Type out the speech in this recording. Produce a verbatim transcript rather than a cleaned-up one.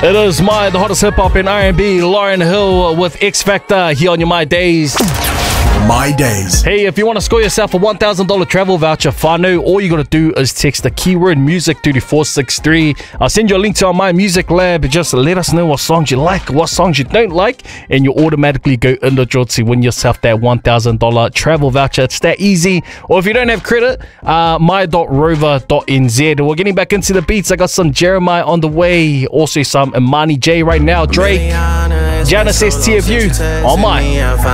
It is My, the hottest hip-hop and R and B. Lauryn Hill with X Factor here on your My Days. My Days. Hey, if you want to score yourself a one thousand dollars travel voucher, whānau, all you got to do is text the keyword music to four six three. I'll send you a link to our My Music Lab. Just let us know what songs you like, what songs you don't like, and you automatically go in the draw to win yourself that one thousand dollars travel voucher. It's that easy. Or if you don't have credit, uh, my dot rover dot n z. We're getting back into the beats. I got some Jeremiah on the way. Also some Imani J right now. Drake. Jana says T of you on My.